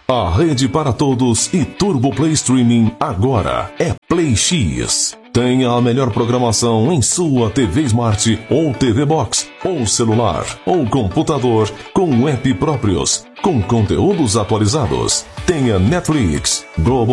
A rede para todos e Turbo Play Streaming agora é Play X. Tenha a melhor programação em sua TV Smart ou TV Box, ou celular, ou computador, com app próprios, com conteúdos atualizados. Tenha Netflix, Globo